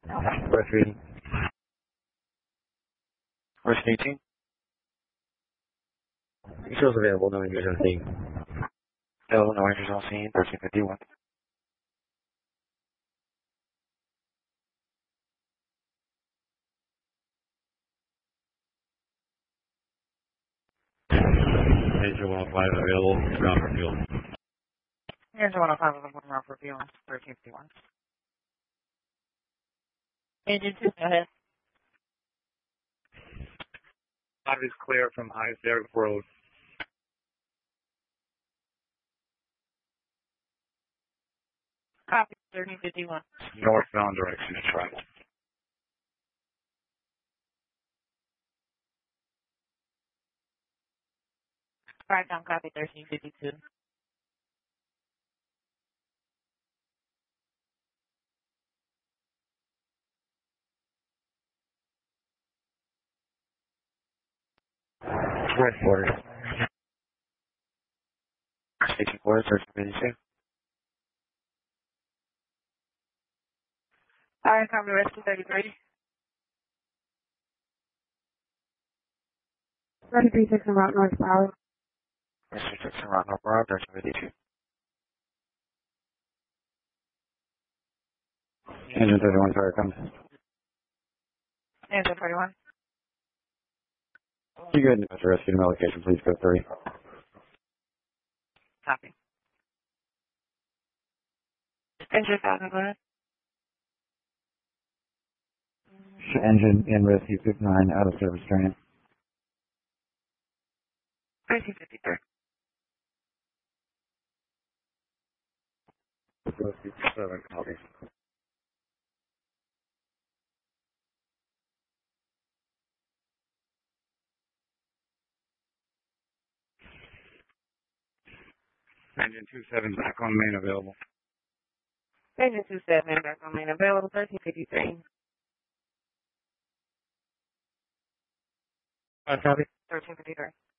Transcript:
West reading. West 18. Shows available, no users on scene. Available, no users on scene, 1351. Major 105 available, ground for fuel. Major 105 available, ground for fuel, 1351. Agent 2, go ahead. Five is clear from highest airport road. Copy, 1351. Northbound direction to travel. Right down, copy, 1352. West border. Station quarters, 1352. Alright, copy, rest 233. 336 and route northbound. West 36 and Rock North Road, 1352. Engine 31, sorry, comes. Engine 31. You good, Mr. Rescue to location, please go 30. Copy. Engine 1000, go ahead. Engine in Rescue 59, out of service training. 1353. Rescue 7, copy. Engine 27 back on main available. Engine 27, back on main available, 1353. Copy. 1353.